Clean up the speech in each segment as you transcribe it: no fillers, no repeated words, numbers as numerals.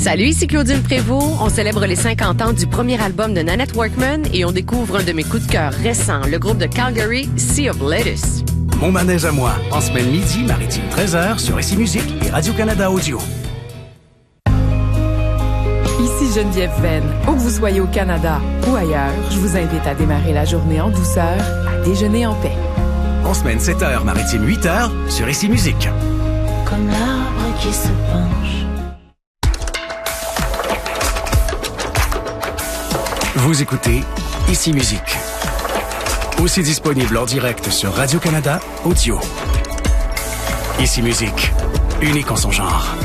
Salut, ici Claudine Prévost. On célèbre les 50 ans du premier album de Nanette Workman et on découvre un de mes coups de cœur récents, le groupe de Calgary, Sea of Lettuce. Mon manège à moi, en semaine midi, maritime 13h, sur Ici Musique et Radio-Canada Audio. Ici Geneviève Venn. Où que vous soyez au Canada ou ailleurs, je vous invite à démarrer la journée en douceur, à déjeuner en paix. En semaine 7h, maritime 8h, sur Ici Musique. Comme l'arbre qui se penche. Vous écoutez Ici Musique. Aussi disponible en direct sur Radio-Canada Audio. Ici Musique, unique en son genre.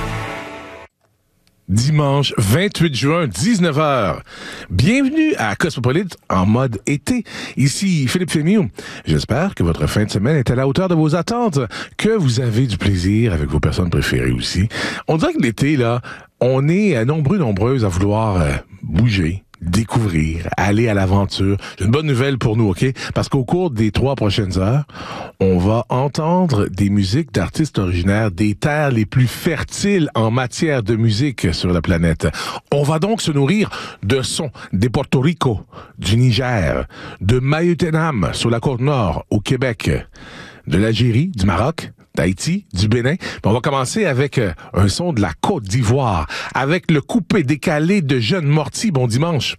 Dimanche 28 juin, 19h. Bienvenue à Cosmopolite en mode été. Ici Philippe Fémieux. J'espère que votre fin de semaine est à la hauteur de vos attentes, que vous avez du plaisir avec vos personnes préférées aussi. On dirait que l'été, là, on est nombreuses à vouloir bouger, découvrir, aller à l'aventure. J'ai une bonne nouvelle pour nous, OK? Parce qu'au cours des 3 prochaines heures, on va entendre des musiques d'artistes originaires des terres les plus fertiles en matière de musique sur la planète. On va donc se nourrir de sons des Porto Rico, du Niger, de Mayotenam sur la côte nord au Québec, de l'Algérie, du Maroc, d'Haïti, du Bénin. On va commencer avec un son de la Côte d'Ivoire, avec le coupé décalé de Jeune Morty. Bon dimanche.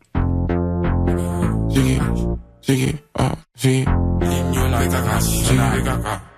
Ziggy, Ziggy, Ziggy.